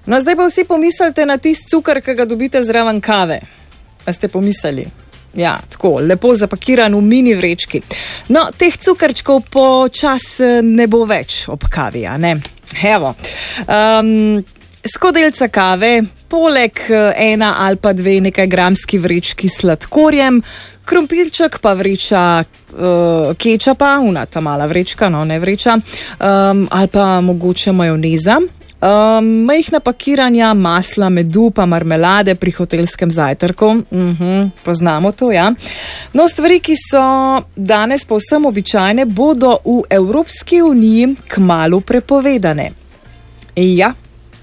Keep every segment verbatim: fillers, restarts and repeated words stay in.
No, zdaj pa vsi pomislite na tisti cukor, ki ga dobite zraven kave. A ste pomislili? Ja, tako, lepo zapakiran v mini vrečki. No, teh cukrčkov počas ne bo več ob kavi, a ne? Evo. Um, Skodelca kave, poleg ena ali pa dve nekaj gramski vrečki s sladkorjem, krompirček pa vreča uh, kečapa, una ta mala vrečka, no ne vreča, um, ali pa mogoče majoneza. Um, majhna pakiranja masla, medu pa marmelade pri hotelskem zajtrku. Uh-huh, poznamo to, ja. No, stvari, ki so danes povsem običajne, bodo v Evropski uniji kmalu prepovedane. Ja.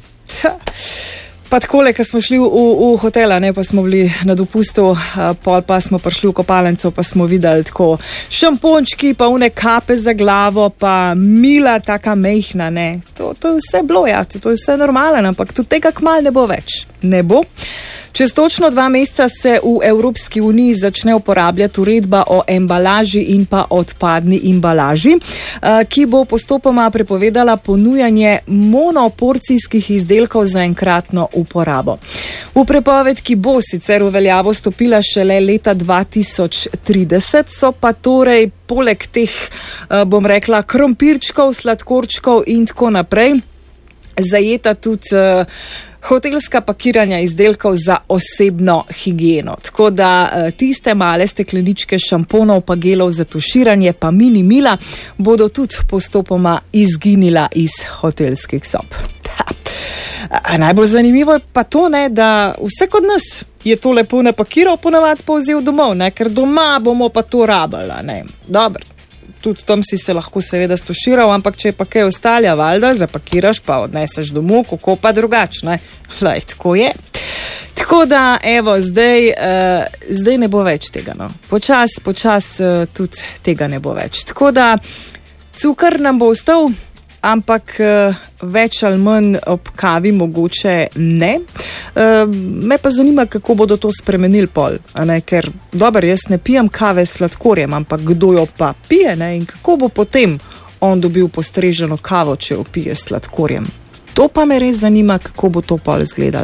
Pa takole, ko smo šli v, v hotela, ne, pa smo bili na dopustu, pol pa smo prišli v kopalnico, pa smo videli tako šampončki, pa une kape za glavo, pa mila taka mejhna, ne. To, to je vse bilo, ja, to, to je vse normalen, ampak tudi tega kmalu ne bo več. Ne bo. Čez točno dva meseca se v Evropski uniji začne uporabljati uredba o embalaži in pa odpadni embalaži, ki bo postopoma prepovedala ponujanje monoporcijskih izdelkov za enkratno uporabo. V prepoved, ki bo sicer v veljavo stopila šele leta dva tisoč trideset, so pa torej poleg teh, bom rekla, krompirčkov, sladkorčkov in tako naprej, zajeta tudi hotelska pakiranja izdelkov za osebno higieno. Tako da tiste male stekleničke šamponov pa gelov za tuširanje pa mini mila bodo tudi postopoma izginila iz hotelskih sob. A najbolj zanimivo je pa to, ne, da vsak od nas je to lepo napakiral, ponavadi pa vzel domov, ne, ker doma bomo pa to rabili, ne. Dobro. Tudi tam si se lahko seveda stuširal, ampak če je pa kaj ostalja, valjda, zapakiraš pa odneseš domov, kako pa drugače, ne? Lej, tako je. Tako da, evo, zdaj, uh, zdaj ne bo več tega, no. Počas, počas uh, tudi tega ne bo več. Tako da, cukor nam bo ostal, ampak uh, več ali manj ob kavi mogoče ne. Uh, me pa zanima, kako bodo to spremenili pol, a ne? Ker, dober, jaz ne pijem kave s sladkorjem, ampak kdo jo pa pije, ne? In kako bo potem on dobil postreženo kavo, če jo pije s sladkorjem? To pa me res zanima, kako bo to pol izgledalo.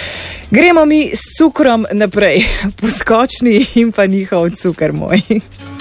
Gremo mi s cukrom naprej, poskočni in pa njihov cukor moj.